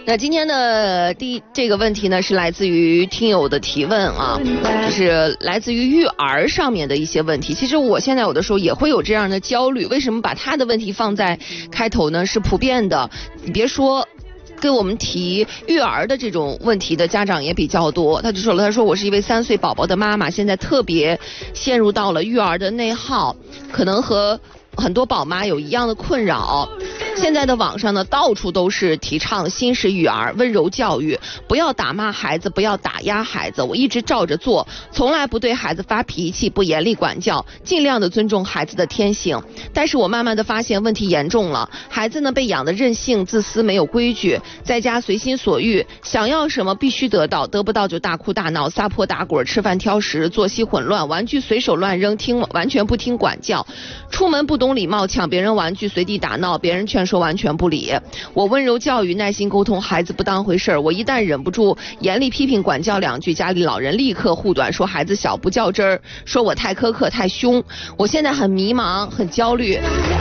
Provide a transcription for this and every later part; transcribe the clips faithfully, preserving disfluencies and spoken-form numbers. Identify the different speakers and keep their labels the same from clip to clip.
Speaker 1: 那今天的第这个问题呢，是来自于听友的提问啊，就是来自于育儿上面的一些问题。其实我现在有的时候也会有这样的焦虑，为什么把他的问题放在开头呢？是普遍的，你别说。跟我们提育儿的这种问题的家长也比较多，他就说了，他说我是一位三岁宝宝的妈妈，现在特别陷入到了育儿的内耗，可能和很多宝妈有一样的困扰。现在的网上呢，到处都是提倡新式育儿、温柔教育，不要打骂孩子，不要打压孩子。我一直照着做，从来不对孩子发脾气，不严厉管教，尽量的尊重孩子的天性。但是我慢慢的发现问题严重了，孩子呢被养的任性、自私，没有规矩，在家随心所欲，想要什么必须得到，得不到就大哭大闹、撒泼打滚，吃饭挑食，作息混乱，玩具随手乱扔，听完全不听管教，出门不懂礼貌，抢别人玩具，随地打闹，别人劝说完全不理。我温柔教育，耐心沟通，孩子不当回事儿。我一旦忍不住严厉批评管教两句，家里老人立刻护短，说孩子小不较真儿，说我太苛刻太凶。我现在很迷茫很焦虑，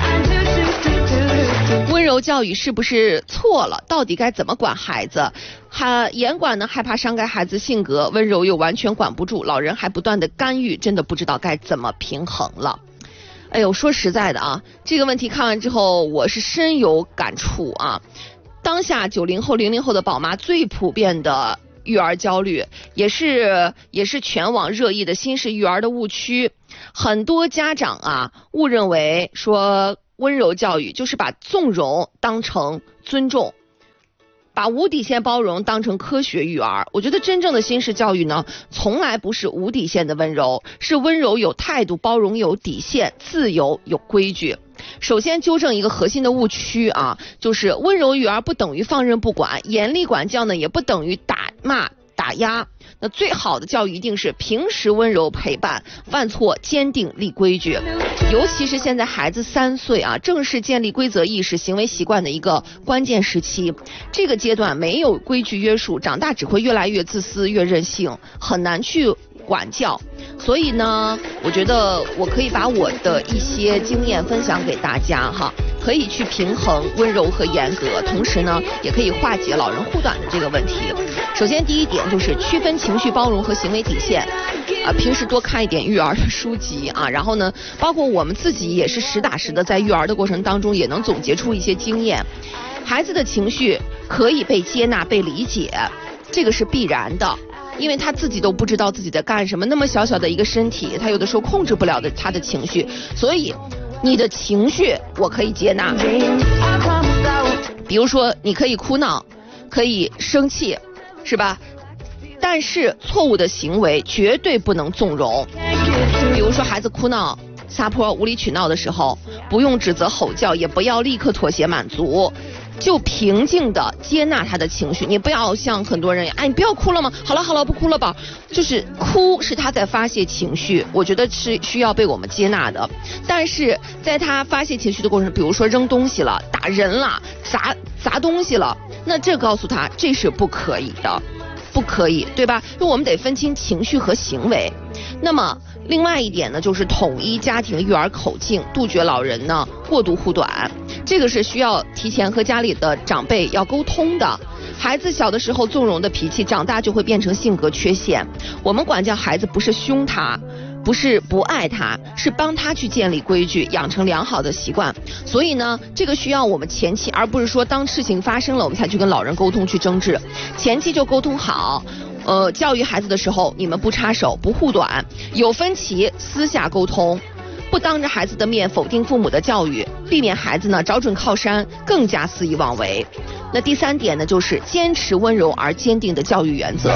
Speaker 1: 温柔教育是不是错了？到底该怎么管孩子？还严管呢，害怕伤害孩子性格，温柔又完全管不住，老人还不断的干预，真的不知道该怎么平衡了。哎呦，说实在的啊，这个问题看完之后，我是深有感触啊。当下九零后、零零后的宝妈最普遍的育儿焦虑，也是也是全网热议的新式育儿的误区。很多家长啊，误认为说温柔教育就是把纵容当成尊重，把无底线包容当成科学育儿。我觉得真正的新式教育呢，从来不是无底线的温柔，是温柔有态度，包容有底线，自由有规矩。首先纠正一个核心的误区啊，就是温柔育儿不等于放任不管，严厉管教呢也不等于打骂打压。那最好的教育一定是平时温柔陪伴，犯错坚定立规矩。尤其是现在孩子三岁啊，正是建立规则意识、行为习惯的一个关键时期。这个阶段没有规矩约束，长大只会越来越自私、越任性，很难去管教。所以呢，我觉得我可以把我的一些经验分享给大家哈，可以去平衡温柔和严格，同时呢，也可以化解老人护短的这个问题。首先第一点就是区分情绪包容和行为底线啊，平时多看一点育儿的书籍啊，然后呢，包括我们自己也是实打实的在育儿的过程当中，也能总结出一些经验。孩子的情绪可以被接纳、被理解，这个是必然的。因为他自己都不知道自己在干什么，那么小小的一个身体，他有的时候控制不了的他的情绪，所以你的情绪我可以接纳。比如说你可以哭闹，可以生气，是吧？但是错误的行为绝对不能纵容。比如说孩子哭闹、撒泼、无理取闹的时候，不用指责吼叫，也不要立刻妥协满足，就平静的接纳他的情绪。你不要像很多人，哎，你不要哭了吗？好了好了，不哭了吧。就是哭是他在发泄情绪，我觉得是需要被我们接纳的。但是在他发泄情绪的过程，比如说扔东西了、打人了、砸砸东西了，那这告诉他这是不可以的，不可以，对吧？就我们得分清情绪和行为。那么另外一点呢，就是统一家庭育儿口径，杜绝老人呢过度护短。这个是需要提前和家里的长辈要沟通的。孩子小的时候纵容的脾气，长大就会变成性格缺陷。我们管教孩子不是凶他，不是不爱他，是帮他去建立规矩，养成良好的习惯。所以呢，这个需要我们前期，而不是说当事情发生了我们才去跟老人沟通去争执，前期就沟通好。呃，教育孩子的时候，你们不插手，不护短，有分歧私下沟通，不当着孩子的面否定父母的教育，避免孩子呢找准靠山，更加肆意妄为。那第三点呢，就是坚持温柔而坚定的教育原则。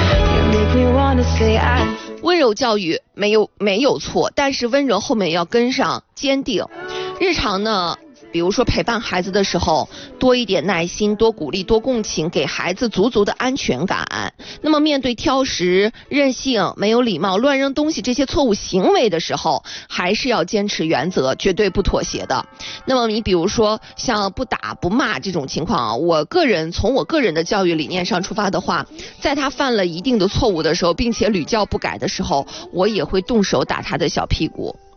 Speaker 1: 温柔教育没有没有错，但是温柔后面要跟上坚定。日常呢，比如说陪伴孩子的时候，多一点耐心，多鼓励，多共情，给孩子足足的安全感。那么面对挑食、任性、没有礼貌、乱扔东西这些错误行为的时候，还是要坚持原则，绝对不妥协的。那么你比如说像不打不骂这种情况啊，我个人从我个人的教育理念上出发的话，在他犯了一定的错误的时候，并且屡教不改的时候，我也会动手打他的小屁股。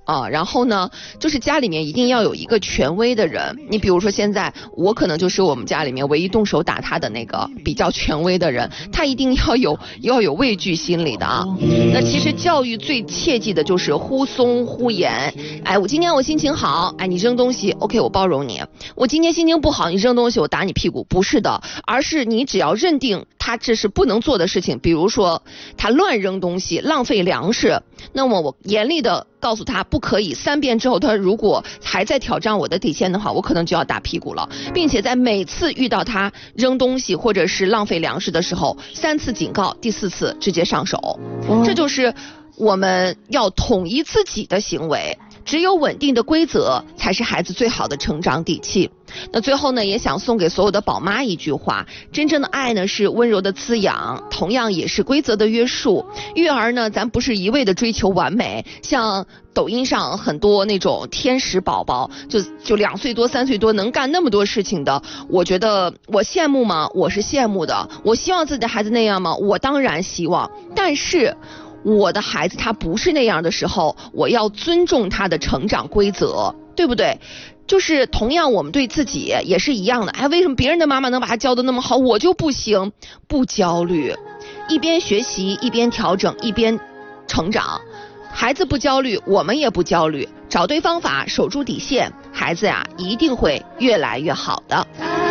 Speaker 1: 啊，然后呢，就是家里面一定要有一个权威的人。你比如说现在我可能就是我们家里面唯一动手打他的那个比较权威的人，他一定要有要有畏惧心理的啊。那其实教育最切记的就是忽松忽严。哎，我今天我心情好，哎，你扔东西 ，OK， 我包容你。我今天心情不好，你扔东西我打你屁股，不是的，而是你只要认定他这是不能做的事情，比如说他乱扔东西，浪费粮食，那么我严厉的告诉他不可以，三遍之后他如果还在挑战我的底线的话，我可能就要打屁股了，并且在每次遇到他扔东西或者是浪费粮食的时候，三次警告，第四次直接上手。这就是我们要统一自己的行为，只有稳定的规则才是孩子最好的成长底气。那最后呢，也想送给所有的宝妈一句话，真正的爱呢是温柔的滋养，同样也是规则的约束。育儿呢，咱不是一味的追求完美，像抖音上很多那种天使宝宝，就就两岁多三岁多能干那么多事情的，我觉得我羡慕吗？我是羡慕的。我希望自己的孩子那样吗？我当然希望，但是我的孩子他不是那样的时候，我要尊重他的成长规则，对不对？就是同样我们对自己也是一样的，哎，为什么别人的妈妈能把他教得那么好，我就不行？不焦虑，一边学习一边调整一边成长，孩子不焦虑，我们也不焦虑，找对方法，守住底线，孩子呀一定会越来越好的。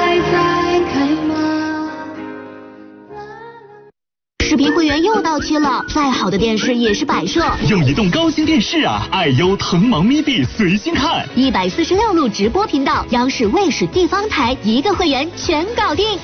Speaker 2: 视频会员又到期了，再好的电视也是摆设。
Speaker 3: 用移动高清电视啊，爱优腾芒咪币随心看，
Speaker 2: 一百四十六路直播频道，央视、卫视、地方台一个会员全搞定。